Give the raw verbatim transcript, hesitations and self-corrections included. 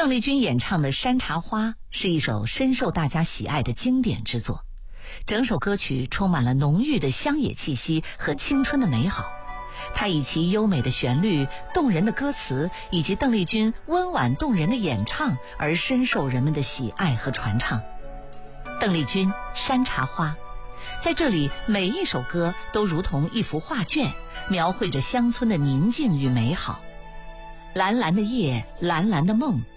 邓丽君演唱的《山茶花》是一首深受大家喜爱的经典之作，整首歌曲充满了浓郁的乡野气息和青春的美好。它以其优美的旋律、动人的歌词以及邓丽君温婉动人的演唱而深受人们的喜爱和传唱。邓丽君《山茶花》在这里，每一首歌都如同一幅画卷，描绘着乡村的宁静与美好。蓝蓝的夜，蓝蓝的梦，